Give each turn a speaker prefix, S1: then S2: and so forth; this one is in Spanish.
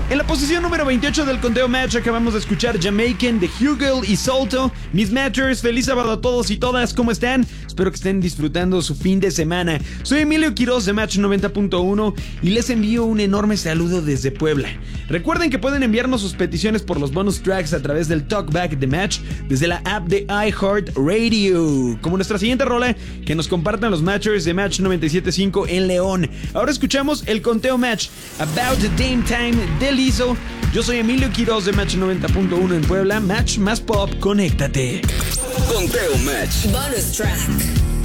S1: En la posición número 28 del conteo Match acabamos de escuchar Jamaican de Hugel y Salto. Mis Matchers, feliz sábado a todos y todas, ¿cómo están? Espero que estén disfrutando su fin de semana. Soy Emilio Quiroz de Match 90.1 y les envío un enorme saludo desde Puebla. Recuerden que pueden enviarnos sus peticiones por los bonus tracks a través del Talkback de Match desde la app de iHeartRadio, como nuestra siguiente rola que nos compartan los Matchers de Match 97.5 en León. Ahora escuchamos el conteo Match About the Dame Time de Lizzo. Yo soy Emilio Quiroz de Match 90.1 en Puebla. Match más pop, conéctate.
S2: Conteo Match.
S3: Bonus track.